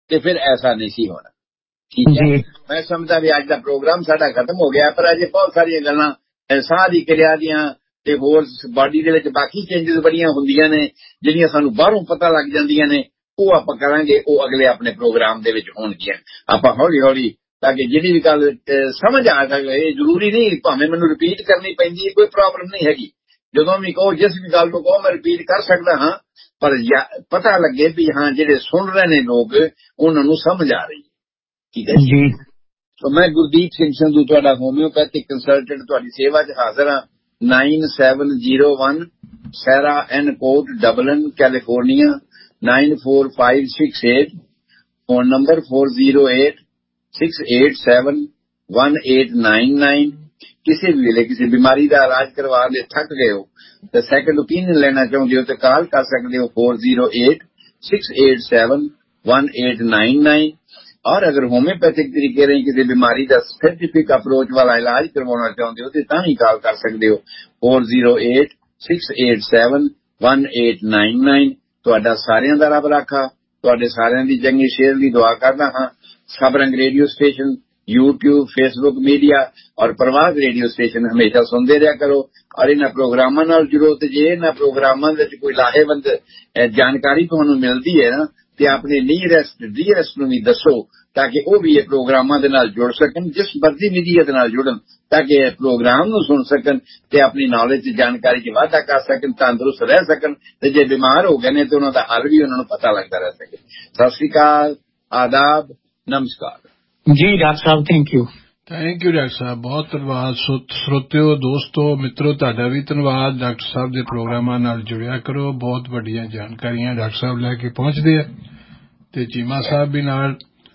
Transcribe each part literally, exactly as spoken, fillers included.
ਤੇ ਫਿਰ ਐਸਾ ਨਹੀਂ ਸੀ ਹੋਣਾ। ਠੀਕ ਹੈ, ਮੈਂ ਸਮਝਦਾ ਵੀ ਅੱਜ ਦਾ ਪ੍ਰੋਗਰਾਮ ਸਾਡਾ ਖਤਮ ਹੋ ਗਿਆ, ਪਰ ਅਜੇ ਬਹੁਤ ਸਾਰੀਆਂ ਗੱਲਾਂ ਸਾਹ ਦੀ ਕਿਰਿਆ ਦੀਆਂ ਤੇ ਹੋਰ ਬਾਡੀ ਦੇ ਵਿੱਚ ਬਾਕੀ ਚੇਂਜਸ ਬੜੀਆਂ ਹੁੰਦੀਆਂ ਨੇ ਜਿਹੜੀਆਂ ਸਾਨੂੰ ਬਾਹਰੋਂ ਪਤਾ ਲੱਗ ਜਾਂਦੀਆਂ ਨੇ, ਉਹ ਆਪਾਂ ਕਰਾਂਗੇ, ਉਹ ਅਗਲੇ ਆਪਣੇ ਪ੍ਰੋਗਰਾਮ ਦੇ ਵਿੱਚ ਹੋਣਗੀਆਂ। ਆਪਾਂ ਹੌਲੀ ਹੌਲੀ ਤਾਂ ਕਿ ਜਿਹੜੀ ਵੀ ਗੱਲ ਸਮਝ ਆ ਸਕੇ, ਇਹ ਜ਼ਰੂਰੀ ਨਹੀਂ ਭਾਵੇਂ ਮੈਨੂੰ ਰਿਪੀਟ ਕਰਨੀ ਪੈਂਦੀ ਹੈ, ਕੋਈ ਪ੍ਰੋਬਲਮ ਨਹੀਂ ਹੈਗੀ। ਜਦੋਂ ਵੀ ਕਹੋ, ਜਿਸ ਵੀ ਗੱਲ ਨੂੰ ਕਹੋ, ਮੈਂ ਰਿਪੀਟ ਕਰ ਸਕਦਾ ਹਾਂ, ਪਰ ਪਤਾ ਲੱਗੇ ਵੀ ਹਾਂ ਜਿਹੜੇ ਸੁਣ ਰਹੇ ਨੇ ਲੋਕ ਉਹਨਾਂ ਨੂੰ ਸਮਝ ਆ ਰਹੀ ਹੈ। ਠੀਕ ਹੈ ਜੀ। ਸੋ ਮੈਂ ਗੁਰਦੀਪ ਸਿੰਘ ਸੰਧੂ, ਤੁਹਾਡਾ ਹੋਮਿਓਪੈਥਿਕ ਕੰਸਲਟੈਂਟ, ਤੁਹਾਡੀ ਸੇਵਾ 'ਚ ਹਾਜ਼ਰ ਹਾਂ। ਨਾਈਨ ਸੈਵਨ ਜ਼ੀਰੋ ਵਨ ਸੈਰਾ ਐਨ ਕੋਟ, ਡਬਲਨ, California nine four five six eight. Phone number four zero eight six eight seven one eight nine nine. ਕਿਸੇ ਵੀ ਵੇਲੇ ਕਿਸੇ ਬਿਮਾਰੀ ਦਾ ਇਲਾਜ ਕਰਵਾ ਦੇ ਥੱਕ ਗਏ ਹੋ ਤੇ ਸੈਕੰਡ ਓਪੀਨੀਅਨ ਲੈਣਾ ਚਾਹੁੰਦੇ ਹੋ ਤੇ ਕਾਲ ਕਰ ਸਕਦੇ ਹੋ four zero eight six eight seven one eight nine nine. ਔਰ ਅਗਰ ਹੋਮਿਓਪੈਥਿਕ ਤਰੀਕੇ ਨਾਲ ਕਿਸੇ ਬਿਮਾਰੀ ਦਾ ਸਾਇੰਟੀਫਿਕ ਅਪਰੋਚ ਵਾਲਾ ਇਲਾਜ ਕਰਵਾਉਣਾ ਚਾਹੁੰਦੇ ਹੋ ਤੇ ਤਾਂ ਹੀ ਕਾਲ ਕਰ ਸਕਦੇ ਹੋ four zero eight six eight seven one eight nine nine. ਤੁਹਾਡਾ ਸਾਰਿਆਂ ਦਾ ਰੱਬ ਰਾਖਾ, ਤੁਹਾਡੇ ਸਾਰਿਆਂ ਦੀ ਚੰਗੀ ਸਿਹਤ ਦੀ ਦੁਆ ਕਰਦਾ ਹਾਂ। ਸਬਰੰਗ radio station, YouTube, Facebook media ਔਰ ਪ੍ਰਵਾਸ ਰੇਡੀਓ ਸਟੇਸ਼ਨ ਹਮੇਸ਼ਾ ਸੁਣਦੇ ਰਿਹਾ ਕਰੋ ਔਰ ਇਹਨਾਂ ਪ੍ਰੋਗਰਾਮਾਂ ਨਾਲ ਜੁੜੋ। ਤੇ ਜੇ ਇਹਨਾਂ ਪ੍ਰੋਗਰਾਮਾਂ ਵਿੱਚ ਕੋਈ ਲਾਹੇਵੰਦ ਜਾਣਕਾਰੀ ਤੁਹਾਨੂੰ ਮਿਲਦੀ ਹੈ ਨਾ ਤੇ ਆਪਣੇ ਨੀਅਰੈਸਟ ਡੀਅਰੈਸਟ ਨੂੰ ਵੀ ਦੱਸੋ ਤਾਂ ਕਿ ਉਹ ਵੀ ਇਹ ਪ੍ਰੋਗਰਾਮਾਂ ਦੇ ਨਾਲ ਜੁੜ ਸਕਣ, ਜਿਸ ਮਰਜ਼ੀ ਮੀਡੀਆ ਦੇ ਨਾਲ ਜੁੜਨ ਤਾਂ ਕਿ ਇਹ ਪ੍ਰੋਗਰਾਮ ਨੂੰ ਸੁਣ ਸਕਣ ਤੇ ਆਪਣੀ ਨੌਲੇਜ ਤੇ ਜਾਣਕਾਰੀ 'ਚ ਵਾਧਾ ਕਰ ਸਕਣ, ਤੰਦਰੁਸਤ ਰਹਿ ਸਕਣ ਤੇ ਜੇ ਬਿਮਾਰ ਹੋ ਗਏ ਨੇ ਤੇ ਉਹਨਾਂ ਦਾ ਹੱਲ ਵੀ ਉਹਨਾਂ ਨੂੰ ਪਤਾ ਲੱਗਦਾ ਰਹਿ ਸਕੇ। ਸਤਿ ਸ੍ਰੀ ਅਕਾਲ, ਆਦਾਬ, ਨਮਸਕਾਰ ਜੀ doctor Sahib. Thank you thank you doctor ਸਾਹਿਬ, ਬਹੁਤ ਧੰਨਵਾਦ। ਸਰੋਤਿਓ, ਦੋਸਤੋ, ਮਿੱਤਰੋ, ਤੁਹਾਡਾ ਵੀ ਧੰਨਵਾਦ। ਡਾਕਟਰ ਸਾਹਿਬ ਦੇ ਪ੍ਰੋਗਰਾਮਾਂ ਨਾਲ ਜੁੜਿਆ ਕਰੋ, ਬਹੁਤ ਵੱਡੀਆਂ ਜਾਣਕਾਰੀਆਂ ਡਾਕਟਰ ਸਾਹਿਬ ਲੈ ਕੇ ਪਹੁੰਚਦੇ ਆ ਤੇ ਚੀਮਾ ਸਾਹਿਬ ਵੀ ਨਾਲ,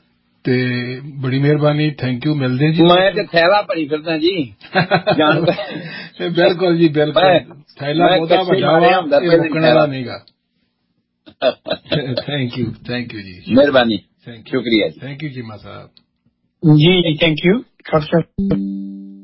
ਤੇ ਬੜੀ ਮਿਹਰਬਾਨੀ। ਥੈਂਕ ਯੂ, ਮਿਲਦੇ ਜੀ। ਮੈਂ ਤੇ ਥੈਲਾ ਭਰੀ ਫਿਰਦਾ ਜੀ। ਬਿਲਕੁਲ ਜੀ, ਬਿਲਕੁਲ। ਥੈਲਾ ਬਹੁਤਾ ਵੱਡਾ ਵਾ, ਇਹ ਮੁੱਕਣ ਵਾਲਾ ਨਹੀਂਗਾ। ਥੈਂਕ ਯੂ, ਥੈਂਕ ਯੂ ਜੀ, ਮਿਹਰਬਾਨੀ, ਥੈਂਕ ਯੂ, ਸ਼ੁਕਰੀਆ ਜੀ, thank you Cheema Sahib ji. Thank you doctor Sahib.